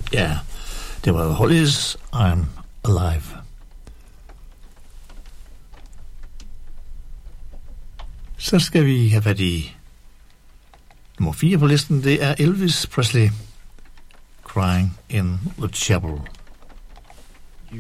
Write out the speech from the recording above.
Ja, det var Hollies I'm Alive. Så skal vi have fat i nummer 4 på listen. Det er Elvis Presley, Crying in the Chapel.